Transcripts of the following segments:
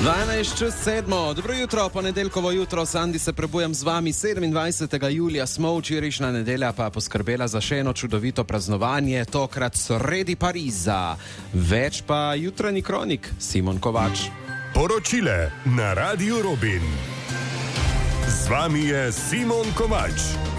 12:07. Dobro jutro, ponedeljkovo jutro, Sandi se prebujam z vami. 27. julija smo, včerajšnja nedelja pa poskrbela za še eno čudovito praznovanje, tokrat sredi Pariza. Več pa jutranji kronik, Simon Kovač. Poročile na Radiu Robin. Z vami je Simon Kovač.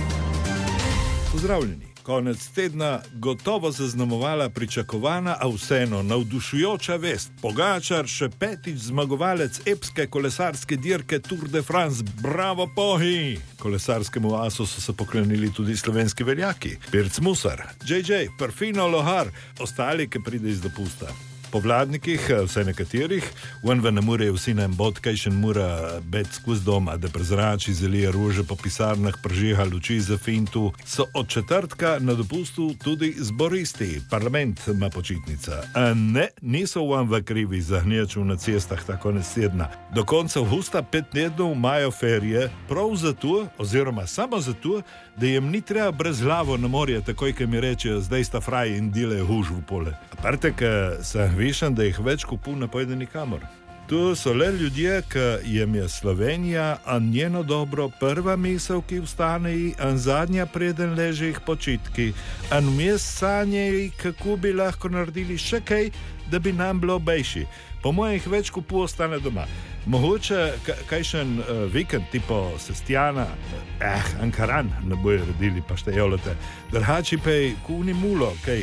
Pozdravljeni. Konec tedna gotovo zaznamovala pričakovana, a vseeno navdušujoča vest. Pogačar še petič zmagovalec epske kolesarske dirke Tour de France. Bravo, Pohi! Kolesarskemu asu so se poklenili tudi slovenski veljaki. Pirc Musar, JJ, Perfino Lohar, ostali, ki pride iz dopusta. Po vladnikih, vsaj nekaterih, venve ne morejo vsi na en bod, kaj še mora bet skozi doma, da prezrači, zelije rože po pisarnah, pržiha luči za fintu. So od četrtka na dopustu tudi zboristi. Parlament ima počitnica. A ne, niso venve krivi za gneču na cestah tako nesedna. Do konca avgusta 5 tednov imajo ferije, prav zato, oziroma samo zato, da jim ni treba brez glavo na morje, takoj, ki mi rečejo, zdaj sta fraji in dile huž v pole. Aparte, ker sem višen, da jih več kupu ne pojde nikamor. Tu so le ljudje, ki jim je Slovenija, a njeno dobro prva misel, ki vstane, a zadnja preden leže jih počitki, a vmes sanje, kako bi lahko naredili še kaj, da bi nam bilo bejši. Po mojem jih več kupu ostane doma. Mogoče kajšen vikend tipo Sestjana, Ankaran ne bojo rodili, pa štejolete. Drhači pej kuni mulo, kaj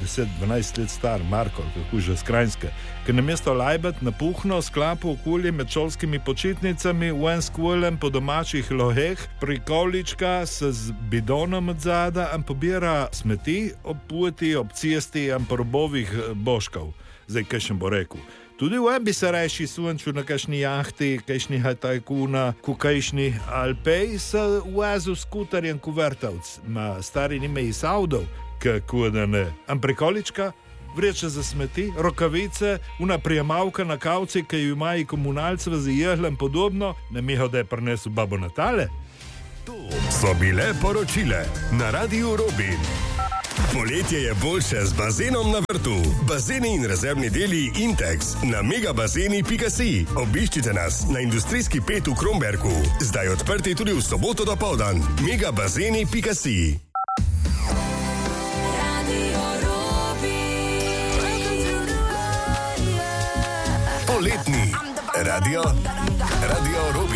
10-12 let star, Marko, kako že z Krajinske, ki namesto lajbet napuhno sklapu okolje med šolskimi počitnicami v en skvolem po domačih loheh, prikolička se z bidonom od zada in pobira smeti ob puti, ob cesti in po robovih boškov. Zdaj, kaj še bo rekel? Tudi v bi se reši sunču na kakšni jahti, kakšni tajkuna, kukajšni Alpej se uvazu skuterjen kuvertavc. Ma stari nime iz Audov, kako da ne. Am prikolička, vreče za smeti, rokavice, una prijemavka na kavci, ki ju imajo komunalce z jehlem podobno, ne miho, da je prinesel babo Natale. To so bile poročile na Radiu Robin. Poletje je boljše z bazenom na vrtu. Bazeni in rezervni deli Intex na megabazeni.si. Obiščite nas na industrijski 5 v Kromberku. Zdaj odprti tudi v soboto dopoldan. megabazeni.si. Poletni Radio Robin.